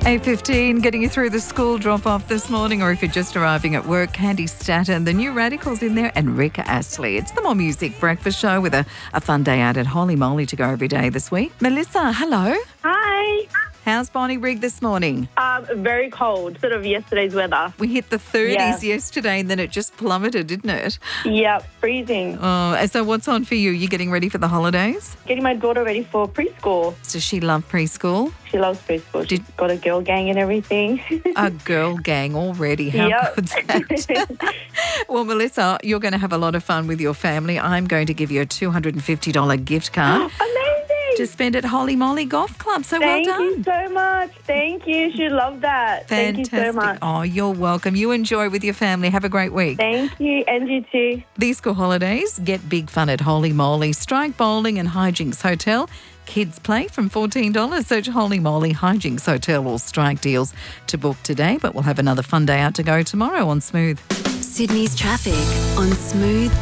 8:15, getting you through the school drop-off this morning, or if you're just arriving at work, Candy Statten, the new Radicals in there, and Rika Astley. It's the More Music Breakfast Show with a fun day out at Holy Moly to go every day this week. Melissa, hello. Hi. How's Bonnie Rig this morning? Very cold, sort of yesterday's weather. We hit the 30s yesterday and then it just plummeted, didn't it? Yep, freezing. Oh, and so what's on for you? You getting ready for the holidays? Getting my daughter ready for preschool. Does she love preschool? She loves preschool. She's got a girl gang and everything. A girl gang already. How good's that? Well, Melissa, you're going to have a lot of fun with your family. I'm going to give you a $250 gift card. Amazing. To spend at Holy Moly Golf Club. So Thank well done. you so much. Thank you. She'd love that. Fantastic. Thank you so much. Oh, you're welcome. You enjoy with your family. Have a great week. Thank you. And you too. These school holidays, get big fun at Holy Moly. Strike Bowling and Hijinks Hotel. Kids play from $14. Search Holy Moly Hijinks Hotel or Strike deals to book today. But we'll have another fun day out to go tomorrow on Smooth. Sydney's traffic on Smooth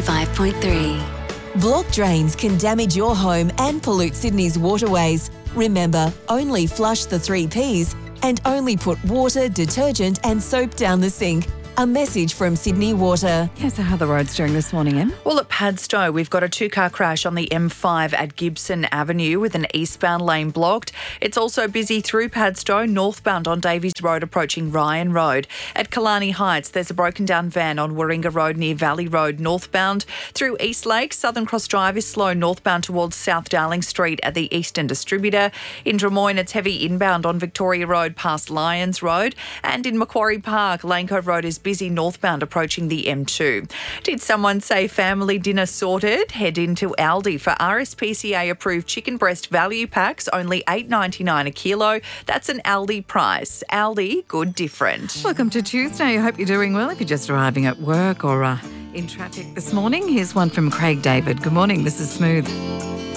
95.3. Blocked drains can damage your home and pollute Sydney's waterways. Remember, only flush the 3 Ps and only put water, detergent and soap down the sink. A message from Sydney Water. Yeah, so how are the roads doing this morning, Em? Well, at Padstow, we've got a 2-car crash on the M5 at Gibson Avenue with an eastbound lane blocked. It's also busy through Padstow, northbound on Davies Road approaching Ryan Road. At Killarney Heights, there's a broken down van on Warringah Road near Valley Road northbound. Through East Lake, Southern Cross Drive is slow northbound towards South Darling Street at the Eastern Distributor. In Drummoyne, it's heavy inbound on Victoria Road past Lyons Road. And in Macquarie Park, Lane Cove Road is busy northbound approaching the M2. Did someone say family dinner sorted? Head into Aldi for RSPCA approved chicken breast value packs, only $8.99 a kilo. That's an Aldi price. Aldi, good different. Welcome to Tuesday. I hope you're doing well. If you're just arriving at work or in traffic this morning, here's one from Craig David. Good morning. This is Smooth.